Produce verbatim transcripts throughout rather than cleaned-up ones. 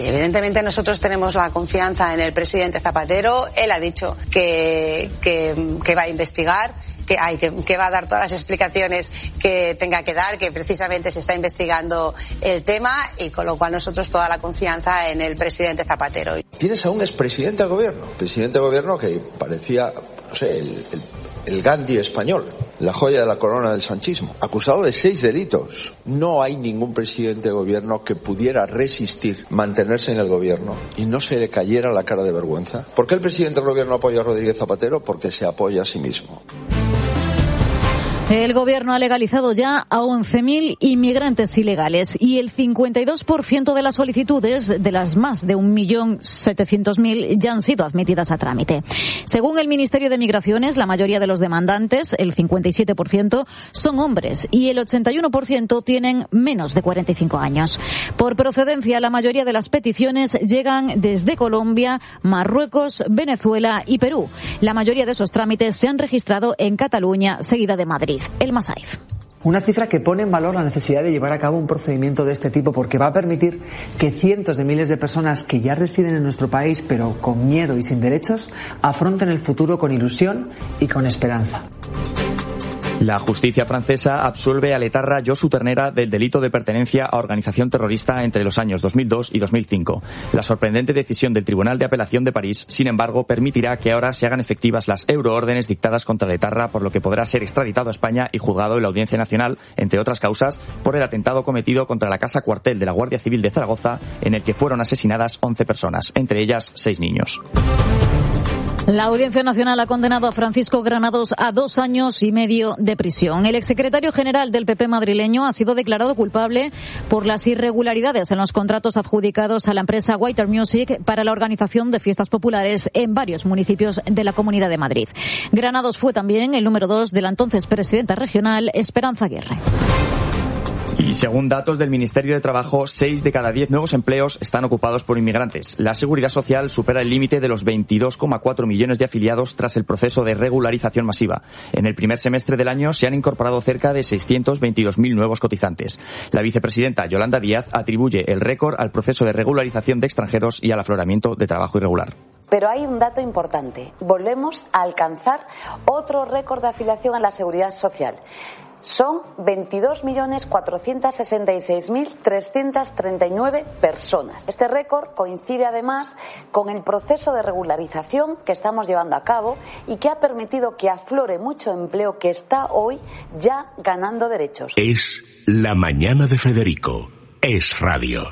Evidentemente nosotros tenemos la confianza en el presidente Zapatero. Él ha dicho que, que, que va a investigar, que, ay, que, que va a dar todas las explicaciones que tenga que dar, que precisamente se está investigando el tema, y con lo cual nosotros toda la confianza en el presidente Zapatero. Tienes a un expresidente del gobierno, presidente del gobierno que parecía, no sé, el, el, el Gandhi español, la joya de la corona del sanchismo, acusado de seis delitos. No hay ningún presidente de gobierno que pudiera resistir mantenerse en el gobierno y no se le cayera la cara de vergüenza. ¿Por qué el presidente del gobierno apoya a Rodríguez Zapatero? Porque se apoya a sí mismo. El gobierno ha legalizado ya a once mil inmigrantes ilegales y el cincuenta y dos por ciento de las solicitudes, de las más de un millón setecientos mil, ya han sido admitidas a trámite. Según el Ministerio de Migraciones, la mayoría de los demandantes, el cincuenta y siete por ciento, son hombres y el ochenta y uno por ciento tienen menos de cuarenta y cinco años. Por procedencia, la mayoría de las peticiones llegan desde Colombia, Marruecos, Venezuela y Perú. La mayoría de esos trámites se han registrado en Cataluña, seguida de Madrid. El Masaif. Una cifra que pone en valor la necesidad de llevar a cabo un procedimiento de este tipo, porque va a permitir que cientos de miles de personas que ya residen en nuestro país pero con miedo y sin derechos afronten el futuro con ilusión y con esperanza. La justicia francesa absuelve a l'etarra Josu Ternera del delito de pertenencia a organización terrorista entre los años dos mil dos y dos mil cinco. La sorprendente decisión del Tribunal de Apelación de París, sin embargo, permitirá que ahora se hagan efectivas las euroórdenes dictadas contra l'etarra, por lo que podrá ser extraditado a España y juzgado en la Audiencia Nacional, entre otras causas, por el atentado cometido contra la casa cuartel de la Guardia Civil de Zaragoza, en el que fueron asesinadas once personas, entre ellas seis niños. La Audiencia Nacional ha condenado a Francisco Granados a dos años y medio de prisión. El exsecretario general del P P madrileño ha sido declarado culpable por las irregularidades en los contratos adjudicados a la empresa Whiter Music para la organización de fiestas populares en varios municipios de la Comunidad de Madrid. Granados fue también el número dos de la entonces presidenta regional, Esperanza Aguirre. Y según datos del Ministerio de Trabajo, seis de cada diez nuevos empleos están ocupados por inmigrantes. La Seguridad Social supera el límite de los veintidós coma cuatro millones de afiliados tras el proceso de regularización masiva. En el primer semestre del año se han incorporado cerca de seiscientos veintidós mil nuevos cotizantes. La vicepresidenta Yolanda Díaz atribuye el récord al proceso de regularización de extranjeros y al afloramiento de trabajo irregular. Pero hay un dato importante. Volvemos a alcanzar otro récord de afiliación a la Seguridad Social. Son veintidós millones cuatrocientos sesenta y seis mil trescientos treinta y nueve personas. Este récord coincide además con el proceso de regularización que estamos llevando a cabo y que ha permitido que aflore mucho empleo que está hoy ya ganando derechos. Es la mañana de Federico. Es radio.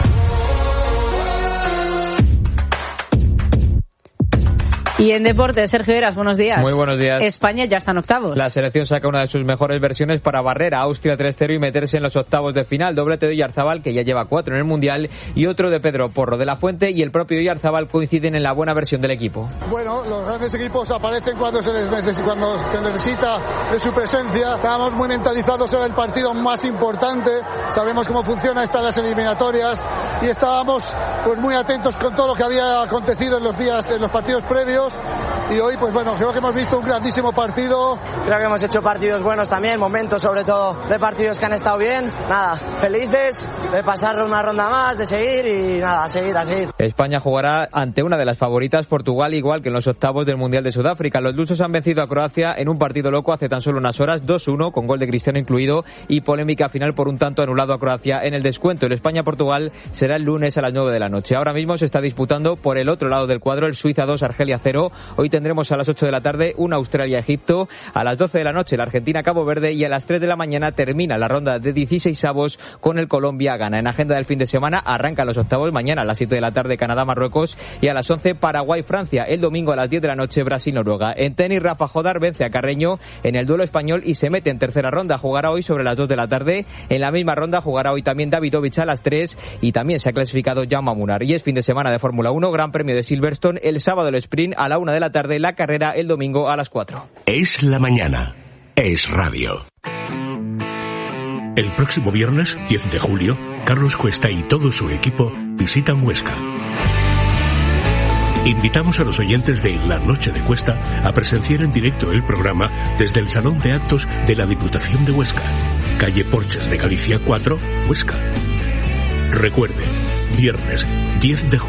Y en deportes, Sergio Heras, buenos días. Muy buenos días. España ya está en octavos. La selección saca una de sus mejores versiones para barrer a Austria tres cero y meterse en los octavos de final. Doblete de Oyarzabal, que ya lleva cuatro en el Mundial, y otro de Pedro Porro. De la Fuente y el propio Oyarzabal coinciden en la buena versión del equipo. Bueno, los grandes equipos aparecen cuando se, les neces- cuando se necesita de su presencia. Estábamos muy mentalizados en el partido más importante. Sabemos cómo funciona estas las eliminatorias y estábamos pues muy atentos con todo lo que había acontecido en los días, en los partidos previos. Y hoy, pues bueno, creo que hemos visto un grandísimo partido. Creo que hemos hecho partidos buenos también, momentos sobre todo de partidos que han estado bien. Nada, felices de pasar una ronda más, de seguir y nada, a seguir, a seguir. España jugará ante una de las favoritas, Portugal, igual que en los octavos del Mundial de Sudáfrica. Los lusos han vencido a Croacia en un partido loco hace tan solo unas horas, dos uno, con gol de Cristiano incluido, y polémica final por un tanto anulado a Croacia en el descuento. El España-Portugal será el lunes a las nueve de la noche. Ahora mismo se está disputando por el otro lado del cuadro el Suiza dos, Argelia cero. Hoy tendremos a las ocho de la tarde un Australia-Egipto, a las doce de la noche la Argentina-Cabo Verde y a las tres de la mañana termina la ronda de dieciséis avos con el Colombia-Ghana. En agenda del fin de semana arrancan los octavos mañana a las siete de la tarde Canadá-Marruecos y a las once Paraguay-Francia. El domingo a las diez de la noche Brasil-Noruega. En tenis, Rafa Jodar vence a Carreño en el duelo español y se mete en tercera ronda. Jugará hoy sobre las dos de la tarde. En la misma ronda jugará hoy también Davidovich a las tres y también se ha clasificado Jaume Munar. Y es fin de semana de Fórmula uno, Gran Premio de Silverstone, el sábado el sprint a la una de la tarde, la carrera el domingo a las cuatro. Es la mañana. Es radio. El próximo viernes, diez de julio, Carlos Cuesta y todo su equipo visitan Huesca. Invitamos a los oyentes de La Noche de Cuesta a presenciar en directo el programa desde el Salón de Actos de la Diputación de Huesca, calle Porches de Galicia cuatro, Huesca. Recuerde, Viernes diez de junio.